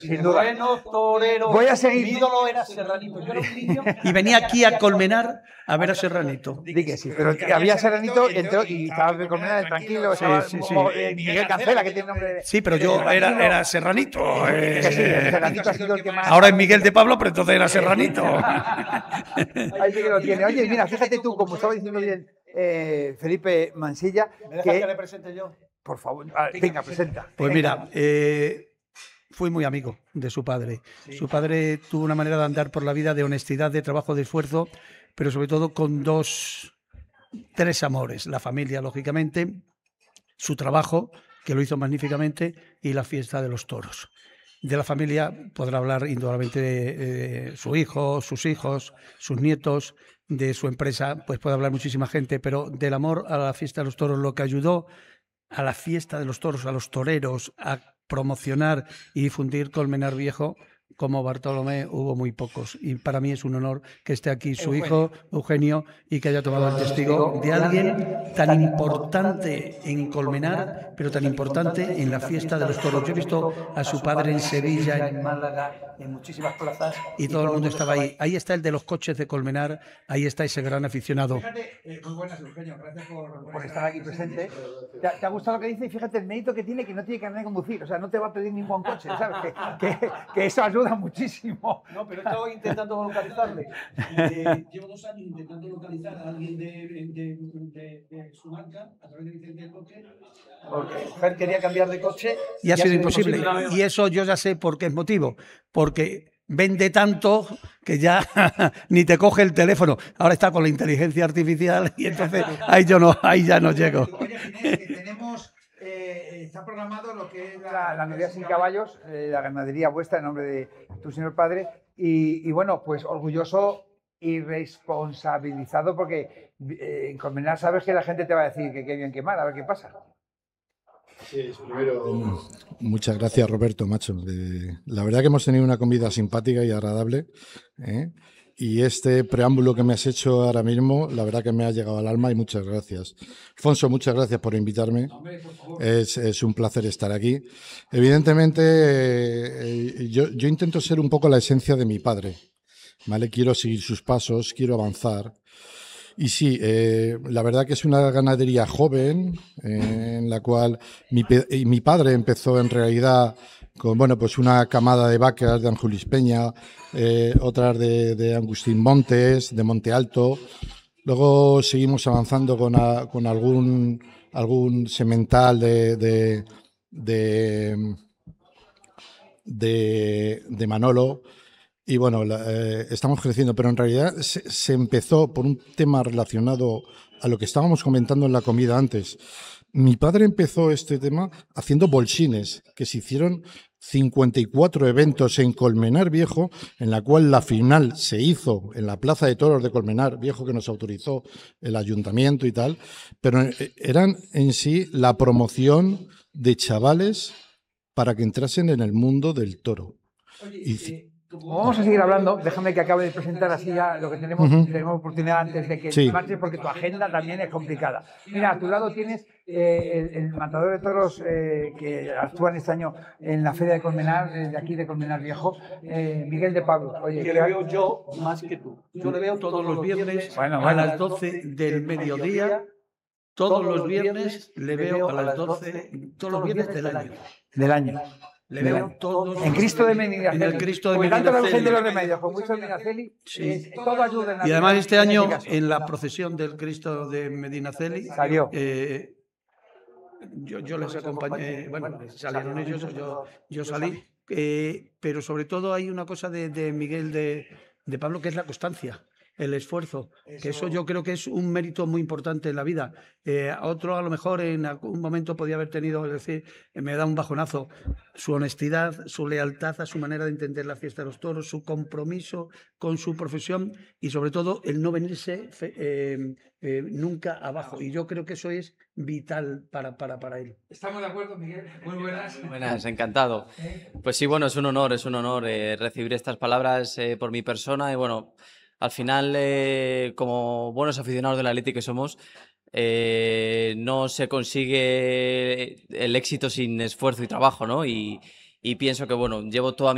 Sin duda. Bueno, torero. Voy a seguir. Mi ídolo era Serranito. Yo era un niño. Y venía aquí a Colmenar a ver a Serranito. Di que sí, pero había Serranito entró y estaba de Colmenar tranquilo. Sí, Estaba, sí, sí. Miguel Cancela, que tiene nombre de... Sí, pero yo era Serranito. Que sí, Serranito ha sido el que más... Ahora es Miguel de Pablo, pero entonces era Serranito. Ahí sí que lo tiene. Oye, mira, fíjate tú, como estaba diciendo bien Felipe Mansilla, ¿Me dejas que le que... presente yo? Por favor, venga, presenta. Pues mira, fui muy amigo de su padre. Sí. Su padre tuvo una manera de andar por la vida de honestidad, de trabajo, de esfuerzo, pero sobre todo con tres amores. La familia, lógicamente, su trabajo, que lo hizo magníficamente, y la fiesta de los toros. De la familia podrá hablar indudablemente de su hijo, sus hijos, sus nietos, de su empresa, pues puede hablar muchísima gente, pero del amor a la fiesta de los toros, lo que ayudó a la fiesta de los toros, a los toreros, a promocionar y difundir Colmenar Viejo, como Bartolomé, hubo muy pocos. Y para mí es un honor que esté aquí su hijo, Eugenio, y que haya tomado el testigo de alguien tan importante en Colmenar, pero tan importante en la fiesta de los toros. Yo he visto a su padre en Sevilla, en Málaga, en muchísimas plazas, y todo el mundo estaba ahí. Ahí está el de los coches de Colmenar, ahí está ese gran aficionado. Fíjate, muy buenas, Eugenio, gracias por estar aquí presente. ¿Te ha gustado lo que dice? Y fíjate el mérito que tiene, que no tiene carnet de conducir, o sea, no te va a pedir ningún coche, ¿sabes? Que eso ayuda muchísimo. No, pero estoy intentando localizarle. Llevo 2 años intentando localizar a alguien de su marca a través de licencia de coche. Porque Fer quería cambiar de coche y ha sido imposible. Y eso yo ya sé por qué es motivo. Porque vende tanto que ya ni te coge el teléfono. Ahora está con la inteligencia artificial y entonces ahí ya no llego. Oye, tenemos... está programado lo que es la ganadería sin caballos, la ganadería vuestra en nombre de tu señor padre y bueno, pues orgulloso y responsabilizado porque en Colmenar sabes que la gente te va a decir que qué bien, qué mal, a ver qué pasa. Sí, primero, muchas gracias Roberto, macho. La verdad que hemos tenido una comida simpática y agradable, ¿eh? Y este preámbulo que me has hecho ahora mismo, la verdad que me ha llegado al alma y muchas gracias. Alfonso, muchas gracias por invitarme. Es un placer estar aquí. Evidentemente, yo intento ser un poco la esencia de mi padre, ¿vale? Quiero seguir sus pasos, quiero avanzar. Y sí, la verdad que es una ganadería joven, en la cual mi padre empezó en realidad con pues una camada de vacas de Anjulis Peña, otras de Agustín Montes, de Monte Alto. Luego seguimos avanzando con algún semental de Manolo. Y bueno, estamos creciendo, pero en realidad se empezó por un tema relacionado a lo que estábamos comentando en la comida antes. Mi padre empezó este tema haciendo bolsines, que se hicieron 54 eventos en Colmenar Viejo, en la cual la final se hizo en la Plaza de Toros de Colmenar Viejo, que nos autorizó el ayuntamiento y tal, pero eran en sí la promoción de chavales para que entrasen en el mundo del toro. Oye, vamos a seguir hablando, déjame que acabe de presentar así ya lo que tenemos, tenemos oportunidad antes de que marches, porque tu agenda también es complicada. Mira, a tu lado tienes el matador de toros que actúan este año en la Feria de Colmenar, de aquí de Colmenar Viejo, Miguel de Pablo. Oye, que le veo yo más que tú. Yo le veo todos los viernes a las 12 del mediodía. Todos los viernes le veo a las 12, todos los viernes del año. Le veo todos. En Cristo de Medinaceli. En el Cristo de Medinaceli. Tanto la Virgen de los Medinaceli. Remedios como mucho de Medinaceli. Sí. Todo ayuda en la Y además este año, este en la procesión del Cristo de Medinaceli, salió. Yo les acompañé, bueno, salieron ellos, yo salí, pero sobre todo hay una cosa de Miguel de Pablo, que es la constancia. El esfuerzo, que eso yo creo que es un mérito muy importante en la vida. Otro a lo mejor en algún momento podía haber tenido, es decir, me da un bajonazo, su honestidad, su lealtad a su manera de entender la fiesta de los toros, su compromiso con su profesión y sobre todo el no venirse nunca abajo. Y yo creo que eso es vital para él. Estamos de acuerdo, Miguel. Muy buenas. Buenas, encantado. Pues sí, bueno, es un honor recibir estas palabras por mi persona y bueno, al final, como buenos aficionados del Athletic que somos, no se consigue el éxito sin esfuerzo y trabajo, ¿no? Y pienso que, bueno, llevo toda mi